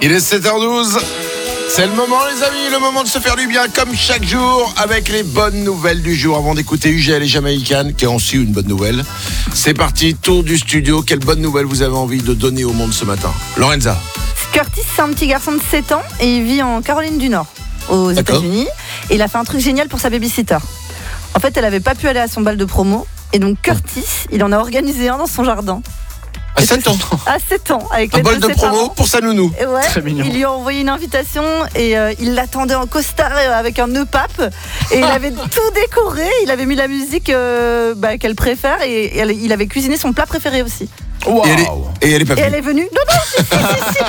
Il est 7h12. C'est le moment, les amis, le moment de se faire du bien comme chaque jour avec les bonnes nouvelles du jour. Avant d'écouter UGL et Jamaïcaine, qui ont aussi une bonne nouvelle. C'est parti, tour du studio. Quelle bonne nouvelle vous avez envie de donner au monde ce matin? Lorenza. Curtis, c'est un petit garçon de 7 ans et il vit en Caroline du Nord, aux D'accord. États-Unis. Et il a fait un truc génial pour sa babysitter. En fait, elle avait pas pu aller à son bal de promo. Et donc Curtis, il en a organisé un dans son jardin. À 7 ans. À 7 ans, avec Un l'aide bol de ses promo parents. pour sa nounou. Et ouais, Très mignon. il lui a envoyé une invitation et il l'attendait en costard avec un nœud pape. Et il avait tout décoré, il avait mis la musique qu'elle préfère et il avait cuisiné son plat préféré aussi. Wow. Et elle est pas Et elle venue. est venue. Non, si.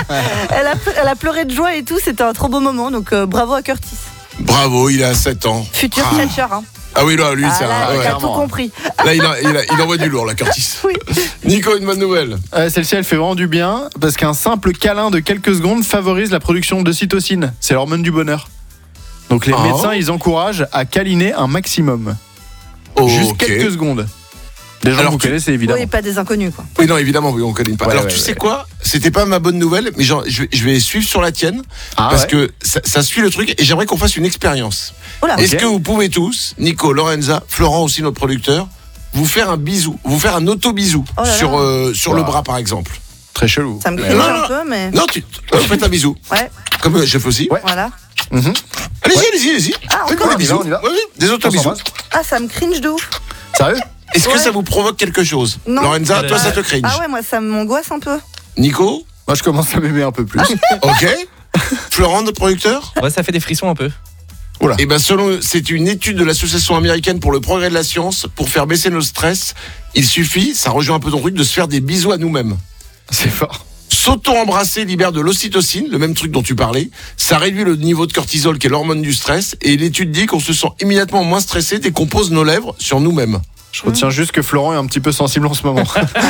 Elle a pleuré de joie et tout, c'était un trop beau moment. Donc bravo à Curtis. Bravo, il a 7 ans. Futur catcher. Hein. Ah oui, là, lui, Ah, c'est là, un. il Ouais. a tout compris. Là, il envoie du lourd, là, Curtis. Oui. Nico, une bonne nouvelle. Celle-ci, elle fait vraiment du bien parce qu'un simple câlin de quelques secondes favorise la production d'ocytocine. C'est l'hormone du bonheur. Donc les Ah. médecins, ils encouragent à câliner un maximum. Juste Ok. quelques secondes. Des gens Alors, que vous connaissez évidemment. Oui, pas des inconnus, quoi. Oui, non, évidemment, oui, on connaît pas. Ouais, Alors, ouais, tu sais ouais. quoi? C'était pas ma bonne nouvelle, mais je vais suivre sur la tienne. Ah parce ouais. que ça suit le truc et j'aimerais qu'on fasse une expérience. Oh là, Est-ce Ok. que vous pouvez tous, Nico, Lorenza, Florent aussi, notre producteur, vous faire un bisou, vous faire un auto-bisou Oh là là. sur le Wow. bras, par exemple? Très chelou. ça me Non, cringe non. un peu, mais. Non, faites un bisou. Ouais, Comme je fais aussi. Ouais. voilà. Mhm. Allez-y, Ouais. allez-y. Ah, Faites-moi encore des bisous. On y va. Oui, des On auto-bisous. s'embrasse. Ah, ça me cringe de ouf. Sérieux? Est-ce que Ouais. ça vous provoque quelque chose? Non. Lorenza, toi, ça te cringe. Ah ouais, moi, ça m'angoisse un peu. Nico? Moi, je commence à m'aimer un peu plus. Ok. Florent, notre producteur? Ouais, ça fait des frissons un peu. Eh ben c'est une étude de l'association américaine pour le progrès de la science. Pour faire baisser nos stress, il suffit, ça rejoint un peu ton truc, de se faire des bisous à nous-mêmes. C'est fort. S'auto-embrasser libère de l'ocytocine, le même truc dont tu parlais. Ça réduit le niveau de cortisol, qui est l'hormone du stress. Et l'étude dit qu'on se sent immédiatement moins stressé dès qu'on pose nos lèvres sur nous-mêmes. Je retiens juste que Florent est un petit peu sensible en ce moment.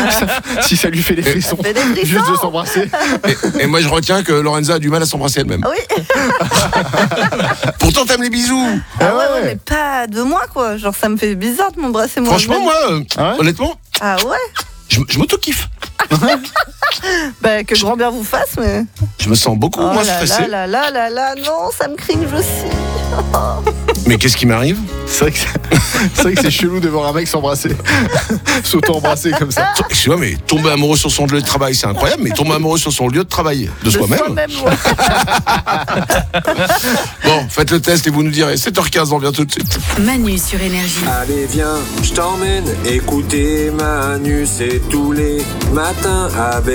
Si ça lui fait des frissons. fait des frissons. Juste de s'embrasser. Et moi, je retiens que Lorenza a du mal à s'embrasser elle-même. Ah oui. Pourtant, t'aimes les bisous. Ah ouais, mais pas de moi, quoi. Genre, ça me fait bizarre de m'embrasser moi. Franchement, moi, Ah ouais honnêtement, Ah ouais. je m'auto-kiffe. Bah, que grand bien vous fasse, mais. Je me sens beaucoup Oh moins là stressé. là, non, ça me cringe aussi. Mais qu'est-ce qui m'arrive? C'est vrai que c'est chelou de voir un mec s'embrasser. S'auto-embrasser comme ça. Excuse-moi, mais tomber amoureux sur son lieu de travail, c'est incroyable, mais tomber amoureux sur son lieu de travail de soi-même. Ouais. Bon, faites le test et vous nous direz. 7h15, on vient tout de suite. Manu sur Énergie. Allez viens, je t'emmène écouter Manu, c'est tous les matins avec